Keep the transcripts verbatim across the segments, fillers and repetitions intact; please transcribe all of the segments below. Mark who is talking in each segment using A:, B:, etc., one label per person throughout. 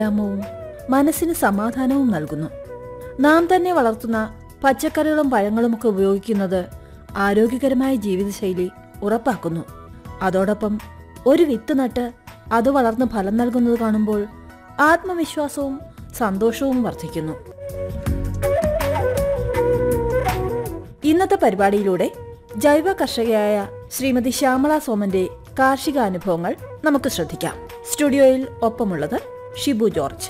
A: വ്യായാമവും മനസ്സിന് സമാധാനവും നൽകുന്നു. നാം തന്നെ വളർത്തുന്ന പച്ചക്കറികളും പഴങ്ങളുമൊക്കെ ഉപയോഗിക്കുന്നത് ആരോഗ്യകരമായ ജീവിതശൈലി ഉറപ്പാക്കുന്നു. അതോടൊപ്പം ഒരു വിത്ത് നട്ട് അത് വളർന്ന് ഫലം നൽകുന്നത് കാണുമ്പോൾ ആത്മവിശ്വാസവും സന്തോഷവും വർദ്ധിക്കുന്നു. ഇന്നത്തെ പരിപാടിയിലൂടെ ജൈവ കർഷകയായ ശ്രീമതി ശ്യാമള സോമന്റെ കാർഷിക അനുഭവങ്ങൾ നമുക്ക് ശ്രദ്ധിക്കാം. സ്റ്റുഡിയോയിൽ ഒപ്പമുള്ളത് ഷിബു ജോർജ്.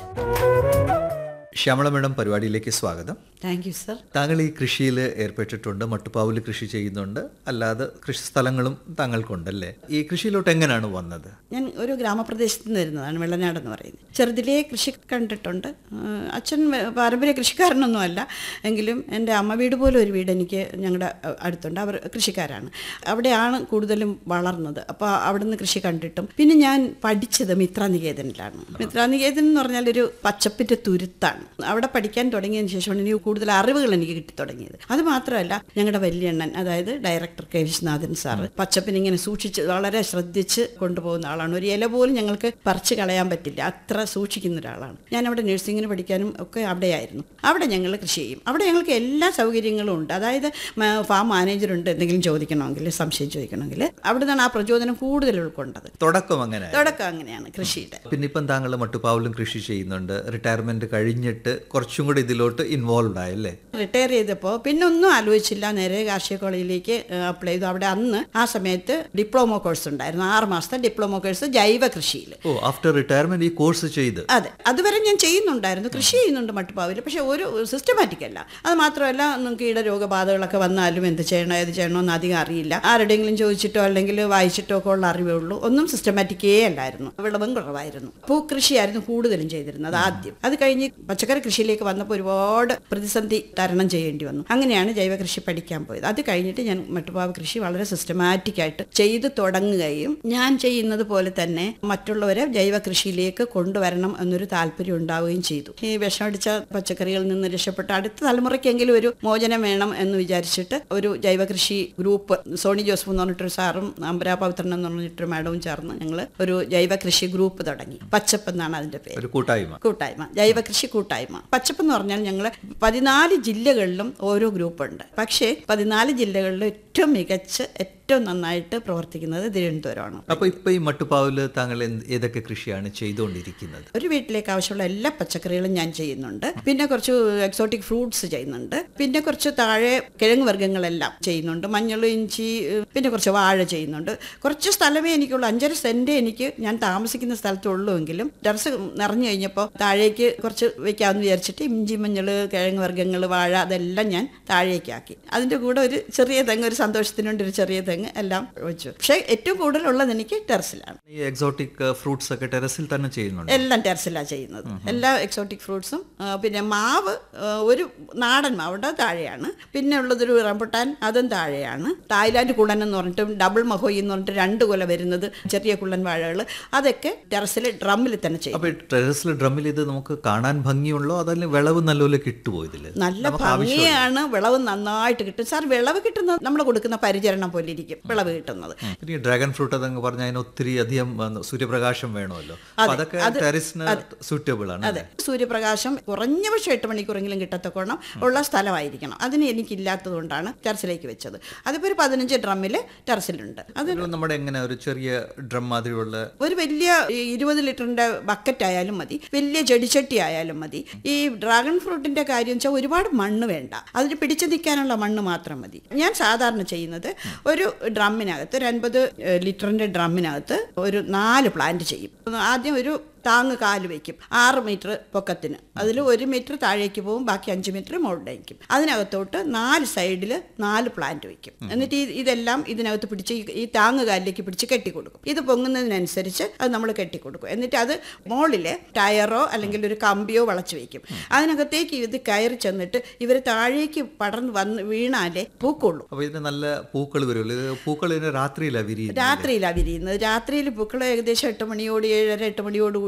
B: ശ്യാമള മേഡം, പരിപാടിയിലേക്ക് സ്വാഗതം.
C: Thank you sir.
B: താങ്കൾ ഈ കൃഷിയിൽ ഏർപ്പെട്ടിട്ടുണ്ട്, മട്ടുപ്പാവിൽ കൃഷി ചെയ്യുന്നുണ്ട്, അല്ലാതെ കൃഷി സ്ഥലങ്ങളും താങ്കൾക്കുണ്ടല്ലേ? ഈ കൃഷിയിലോട്ട് എങ്ങനെയാണ് വന്നത്?
C: ഞാൻ ഒരു ഗ്രാമപ്രദേശത്ത് നിന്ന് വരുന്നതാണ്, വെള്ളനാട് എന്ന് പറയുന്നത്. ചെറുതിലേ കൃഷി കണ്ടിട്ടുണ്ട്. അച്ഛൻ പാരമ്പര്യ കൃഷിക്കാരനൊന്നും അല്ല, എങ്കിലും എൻ്റെ അമ്മ വീട് പോലെ ഒരു വീട് എനിക്ക് ഞങ്ങളുടെ അടുത്തുണ്ട്. അവർ കൃഷിക്കാരാണ്. അവിടെയാണ് കൂടുതലും വളർന്നത്. അപ്പോൾ അവിടെ നിന്ന് കൃഷി കണ്ടിട്ടും പിന്നെ ഞാൻ പഠിച്ചത് മിത്രാനികേതനിലാണ്. മിത്രാനികേതൻ എന്ന് പറഞ്ഞാൽ ഒരു പച്ചപ്പിൻ്റെ തുരുത്താണ്. അവിടെ പഠിക്കാൻ തുടങ്ങിയതിന് ശേഷമാണ് എനിക്ക് കൂടുതൽ അറിവുകൾ എനിക്ക് കിട്ടി തുടങ്ങിയത്. അത് മാത്രമല്ല, ഞങ്ങളുടെ വലിയണ്ണൻ, അതായത് ഡയറക്ടർ കെ വിശ്വനാഥൻ സാറ് പച്ചപ്പിനെ ഇങ്ങനെ സൂക്ഷിച്ച് വളരെ ശ്രദ്ധിച്ച് കൊണ്ടുപോകുന്ന ആളാണ്. ഒരു ഇല പോലും ഞങ്ങൾക്ക് പറിച്ച് കളയാൻ പറ്റില്ല, അത്ര സൂക്ഷിക്കുന്ന ഒരാളാണ്. ഞാൻ അവിടെ നഴ്സിങ്ങിന് പഠിക്കാനും ഒക്കെ അവിടെയായിരുന്നു. അവിടെ ഞങ്ങൾ കൃഷി ചെയ്യും. അവിടെ ഞങ്ങൾക്ക് എല്ലാ സൗകര്യങ്ങളും ഉണ്ട്. അതായത് ഫാം മാനേജറുണ്ട്, എന്തെങ്കിലും ചോദിക്കണമെങ്കിൽ, സംശയം ചോദിക്കണമെങ്കിൽ അവിടെ നിന്നാണ് ആ പ്രചോദനം കൂടുതൽ ഉൾക്കൊണ്ടത്.
B: തുടക്കം അങ്ങനെ
C: തുടക്കം അങ്ങനെയാണ് കൃഷിയുടെ.
B: പിന്നെ ഇപ്പം താങ്കൾ മട്ടുപ്പാവിലും കൃഷി ചെയ്യുന്നുണ്ട്. റിട്ടയർമെന്റ് കഴിഞ്ഞിട്ട് കുറച്ചും കൂടി ഇതിലോട്ട് ഇൻവോൾവ് ആയല്ലേ?
C: റിട്ടയർ ചെയ്തപ്പോൾ പിന്നെ ഒന്നും ആലോചിച്ചില്ല, നേരെ കാർഷിക കോളേജിലേക്ക് അപ്ലൈ ചെയ്തു. അവിടെ അന്ന് ആ സമയത്ത് ഡിപ്ലോമ കോഴ്സ് ഉണ്ടായിരുന്നു, ആറ് മാസത്തെ ഡിപ്ലോമ കോഴ്സ് ജൈവ കൃഷിയിൽ.
B: ഓ, ആഫ്റ്റർ റിട്ടയർമെന്റ് ഈ കോഴ്സ് ചെയ്ത്?
C: അതെ, അതുവരെ ഞാൻ ചെയ്യുന്നുണ്ടായിരുന്നു, കൃഷി ചെയ്യുന്നുണ്ട് മട്ടുപ്പാവിൽ, പക്ഷെ ഒരു സിസ്റ്റമാറ്റിക് അല്ല. അത് മാത്രമല്ല, കീടരോഗബാധകളൊക്കെ വന്നാലും എന്ത് ചെയ്യണോ ഏത് ചെയ്യണമെന്ന് അധികം അറിയില്ല. ആരുടെയെങ്കിലും ചോദിച്ചിട്ടോ അല്ലെങ്കിൽ വായിച്ചിട്ടോ ഒക്കെ ഉള്ള അറിവേ ഉള്ളൂ. ഒന്നും സിസ്റ്റമാറ്റിക്കേ അല്ലായിരുന്നു. വിളവും കുറവായിരുന്നു. പൂക്കൃഷിയായിരുന്നു കൂടുതലും ചെയ്തിരുന്നത് ആദ്യം. അത് കഴിഞ്ഞ് പച്ചക്കറി കൃഷിയിലേക്ക് വന്നപ്പോൾ ഒരുപാട് പ്രതിസന്ധി തരണം ചെയ്യേണ്ടി വന്നു. അങ്ങനെയാണ് ജൈവ കൃഷി പഠിക്കാൻ പോയത്. അത് കഴിഞ്ഞിട്ട് ഞാൻ മട്ടുപ്പാവ് കൃഷി വളരെ സിസ്റ്റമാറ്റിക് ആയിട്ട് ചെയ്തു തുടങ്ങുകയും ഞാൻ ചെയ്യുന്നത് പോലെ തന്നെ മറ്റുള്ളവരെ ജൈവ കൃഷിയിലേക്ക് കൊണ്ടുവരണം എന്നൊരു താല്പര്യം ഉണ്ടാവുകയും ചെയ്തു. ഈ വിഷമടിച്ച പച്ചക്കറികളിൽ നിന്ന് രക്ഷപ്പെട്ട് അടുത്ത തലമുറയ്ക്കെങ്കിലും ഒരു മോചനം വേണം എന്ന് വിചാരിച്ചിട്ട് ഒരു ജൈവ കൃഷി ഗ്രൂപ്പ്, സോണി ജോസഫ് എന്ന് പറഞ്ഞിട്ടൊരു സാറും അംബരാ പവിത്രൻ എന്ന് പറഞ്ഞിട്ടൊരു മാഡവും ചേർന്ന് ഞങ്ങൾ ഒരു ജൈവ കൃഷി ഗ്രൂപ്പ് തുടങ്ങി. പച്ചപ്പ് എന്നാണ് അതിന്റെ പേര്.
B: കൂട്ടായ്മ
C: കൂട്ടായ്മ ജൈവ കൃഷി കൂട്ടായ്മ. പച്ചപ്പ് എന്ന് പറഞ്ഞാൽ ഞങ്ങൾ പതിനാല് ജില്ലകളിലും ഓരോ ഗ്രൂപ്പുണ്ട്. പക്ഷേ പതിനാല് ജില്ലകളിലും ഏറ്റവും മികച്ച ഏറ്റവും നന്നായിട്ട് പ്രവർത്തിക്കുന്നത് തിരുവനന്തപുരമാണ്.
B: അപ്പൊ ഇപ്പൊ ഈ മട്ടുപ്പാവില് താങ്കൾ ഏതൊക്കെ കൃഷിയാണ് ചെയ്തുകൊണ്ടിരിക്കുന്നത്?
C: ഒരു വീട്ടിലേക്ക് ആവശ്യമുള്ള എല്ലാ പച്ചക്കറികളും ഞാൻ ചെയ്യുന്നുണ്ട്. പിന്നെ കുറച്ച് എക്സോട്ടിക് ഫ്രൂട്ട്സ് ചെയ്യുന്നുണ്ട്. പിന്നെ കുറച്ച് താഴെ കിഴങ്ങ് വർഗ്ഗങ്ങളെല്ലാം ചെയ്യുന്നുണ്ട്. മഞ്ഞൾ, ഇഞ്ചി, പിന്നെ കുറച്ച് വാഴ ചെയ്യുന്നുണ്ട്. കുറച്ച് സ്ഥലമേ എനിക്കുള്ളൂ, അഞ്ചര സെന്റ് എനിക്ക് ഞാൻ താമസിക്കുന്ന സ്ഥലത്തുള്ളൂ. എങ്കിലും ടെറസ് നിറഞ്ഞു കഴിഞ്ഞപ്പോൾ താഴേക്ക് കുറച്ച് വെക്കാമെന്ന് വിചാരിച്ചിട്ട് ഇഞ്ചി, മഞ്ഞൾ, കിഴങ്ങ് വർഗ്ഗങ്ങൾ, വാഴ അതെല്ലാം ഞാൻ താഴേക്കാക്കി. അതിൻ്റെ കൂടെ ഒരു ചെറിയ തെങ്ങ്, ഒരു സന്തോഷത്തിനുണ്ട് ഒരു ചെറിയ തെങ്ങ് എല്ലാം വെച്ചു. പക്ഷേ ഏറ്റവും കൂടുതലുള്ളത് എനിക്ക് ടെറസിലാണ്.
B: ഈ എക്സോട്ടിക് ഫ്രൂട്ട്സ് ഒക്കെ ടെറസിൽ തന്നെ ചെയ്യുന്നുണ്ട്?
C: എല്ലാം ടെറസിലാണ് ചെയ്യുന്നത്. എല്ലാ എക്സോട്ടിക് ഫ്രൂട്ട്സും. പിന്നെ മാവ്, ഒരു നാടൻ മാവുണ്ട്, താഴെയാണ്. പിന്നെ ഉള്ളതൊരു റംബുട്ടാൻ, അതും താഴെയാണ്. തായ്ലാൻഡ് കുള്ളൻ എന്ന് പറഞ്ഞിട്ട് ഡബിൾ മഹോയി എന്ന് പറഞ്ഞിട്ട് രണ്ട് കൊല വരുന്നത് ചെറിയ കുള്ളൻ വാഴകൾ, അതൊക്കെ ടെറസിൽ ഡ്രമ്മിൽ തന്നെ ചെയ്യും.
B: അപ്പൊ ടെറസിൽ ഡ്രമ്മിൽ ഇത് നമുക്ക് കാണാൻ ഭംഗിയുള്ളോ അതല്ല വിളവ് നല്ലപോലെ കിട്ടുമോ? ഇതില്
C: നല്ല ഭംഗിയാണ്, വിളവ് നന്നായിട്ട് കിട്ടും സാർ. വിളവ് കിട്ടുന്നത് നമ്മൾ കൊടുക്കുന്ന പരിചരണം പോലെ ഇരിക്കും വിളവ് കിട്ടുന്നത്.
B: ഈ ഡ്രാഗൺ ഫ്രൂട്ട് അതങ്ങ് പറഞ്ഞാൽ അതിന് ഒത്തിരി അധികം സൂര്യപ്രകാശം വേണമല്ലോ, അതൊക്കെ ടെറസിന് സൂറ്റബിൾ ആണ്.
C: അതെ, സൂര്യപ്രകാശം കുറഞ്ഞ പക്ഷേ എട്ട് മണിക്കൂറെങ്കിലും കിട്ടത്തക്കോണം ഉള്ള സ്ഥലമായിരിക്കണം. അതിന് എനിക്കില്ലാത്തത് കൊണ്ടാണ് ടെറസിലേക്ക് വെച്ചത്. അതിപ്പോൾ ഒരു പതിനഞ്ച് ഡ്രമ്മിൽ ടെറസിലുണ്ട്. അത്
B: നമ്മുടെ എങ്ങനെ ഒരു ചെറിയ ഡ്രം മാതിരിയുള്ള ഒരു
C: വലിയ ഇരുപത് ലിറ്ററിന്റെ ബക്കറ്റ് ആയാലും മതി, വലിയ ചെടിച്ചട്ടി ആയാലും മതി. ഈ ഡ്രാഗൺ ഫ്രൂട്ടിന്റെ കാര്യം വെച്ചാൽ ഒരുപാട് മണ്ണ് വേണ്ട, അതിന് പിടിച്ചു നിൽക്കാനുള്ള മണ്ണ് മാത്രം മതി. ഞാൻ സാധാരണ ചെയ്യുന്നത് ഒരു ഡ്രമ്മിനകത്ത്, ഒരു അൻപത് ലിറ്ററിന്റെ ഡ്രമ്മിനകത്ത് ഒരു നാല് പ്ലാന്റ് ചെയ്യും. ആദ്യം ഒരു താങ്ങ് കാല് വയ്ക്കും, ആറ് മീറ്റർ പൊക്കത്തിന്. അതിൽ ഒരു മീറ്റർ താഴേക്ക് പോകും, ബാക്കി അഞ്ച് മീറ്റർ മുകളിലേക്കും. അതിനകത്തോട്ട് നാല് സൈഡിൽ നാല് പ്ലാന്റ് വയ്ക്കും. എന്നിട്ട് ഈ ഇതെല്ലാം ഇതിനകത്ത് പിടിച്ച് ഈ താങ്ങ് കാലിലേക്ക് പിടിച്ച് കെട്ടിക്കൊടുക്കും. ഇത് പൊങ്ങുന്നതിനനുസരിച്ച് അത് നമ്മൾ കെട്ടിക്കൊടുക്കും. എന്നിട്ട് അത് മുകളിൽ ടയറോ അല്ലെങ്കിൽ ഒരു കമ്പിയോ വളച്ച് വയ്ക്കും. അതിനകത്തേക്ക് ഇത് കയറി ചെന്നിട്ട് ഇവർ താഴേക്ക് പടർന്ന് വന്ന് വീണാലേ പൂക്കുള്ളൂ.
B: അപ്പോൾ ഇതിന് നല്ല പൂക്കൾ വരുമല്ലോ. പൂക്കൾ രാത്രിയിലാണ് വിരിയുന്നത്?
C: രാത്രിയിലാണ് വിരിയുന്നത്. രാത്രിയിൽ പൂക്കൾ ഏകദേശം എട്ട് മണിയോട് ഏഴര എട്ട് മണിയോട്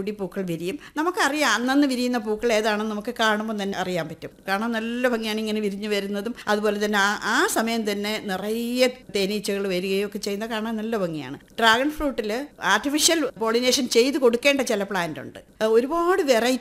C: കൂടി പൂക്കൾ വിരിയും. നമുക്കറിയാം അന്നന്ന് വിരിയുന്ന പൂക്കൾ ഏതാണെന്ന് നമുക്ക് കാണുമ്പോൾ തന്നെ അറിയാൻ പറ്റും. കാണാൻ നല്ല ഭംഗിയാണ് ഇങ്ങനെ വിരിഞ്ഞു വരുന്നതും. അതുപോലെ തന്നെ ആ ആ സമയം തന്നെ നിറയെ തേനീച്ചകൾ വരികയും ഒക്കെ ചെയ്യുന്ന കാണാൻ നല്ല ഭംഗിയാണ്. ഡ്രാഗൺ ഫ്രൂട്ടിൽ ആർട്ടിഫിഷ്യൽ പോളിനേഷൻ ചെയ്ത് കൊടുക്കേണ്ട ചില പ്ലാന്റ് ഉണ്ട്. ഒരുപാട് വെറൈറ്റി